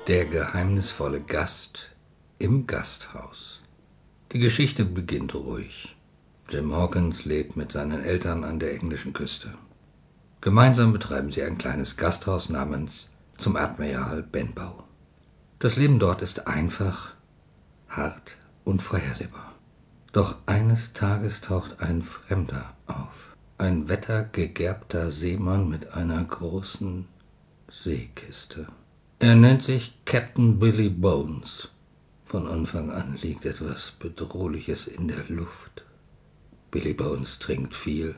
Der geheimnisvolle Gast im Gasthaus. Die Geschichte beginnt ruhig. Jim Hawkins lebt mit seinen Eltern an der englischen Küste. Gemeinsam betreiben sie ein kleines Gasthaus namens Zum Admiral Benbow. Das Leben dort ist einfach, hart und vorhersehbar. Doch eines Tages taucht ein Fremder auf. Ein wettergegerbter Seemann mit einer großen Seekiste. Er nennt sich Captain Billy Bones. Von Anfang an liegt etwas Bedrohliches in der Luft. Billy Bones trinkt viel,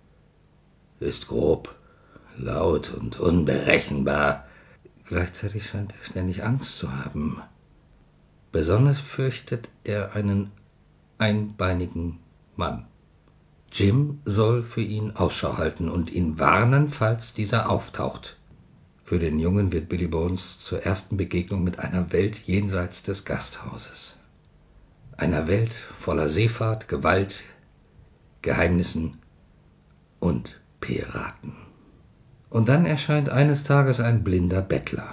ist grob, laut und unberechenbar. Gleichzeitig scheint er ständig Angst zu haben. Besonders fürchtet er einen einbeinigen Mann. Jim soll für ihn Ausschau halten und ihn warnen, falls dieser auftaucht. Für den Jungen wird Billy Bones zur ersten Begegnung mit einer Welt jenseits des Gasthauses. Einer Welt voller Seefahrt, Gewalt, Geheimnissen und Piraten. Und dann erscheint eines Tages ein blinder Bettler.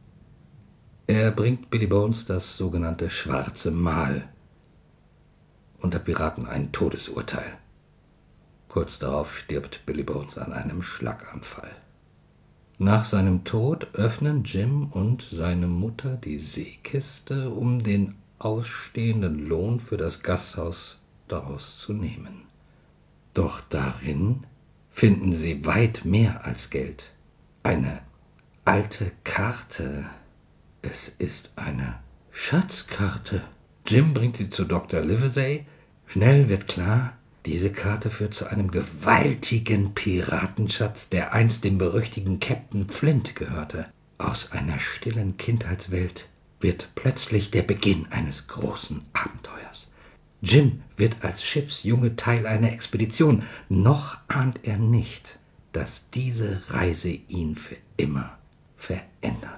Er bringt Billy Bones das sogenannte schwarze Mal. Unter Piraten ein Todesurteil. Kurz darauf stirbt Billy Bones an einem Schlaganfall. Nach seinem Tod öffnen Jim und seine Mutter die Seekiste, um den ausstehenden Lohn für das Gasthaus daraus zu nehmen. Doch darin finden sie weit mehr als Geld. Eine alte Karte. Es ist eine Schatzkarte. Jim bringt sie zu Dr. Livesey. Schnell wird klar, diese Karte führt zu einem gewaltigen Piratenschatz, der einst dem berüchtigten Captain Flint gehörte. Aus einer stillen Kindheitswelt wird plötzlich der Beginn eines großen Abenteuers. Jim wird als Schiffsjunge Teil einer Expedition. Noch ahnt er nicht, dass diese Reise ihn für immer verändert.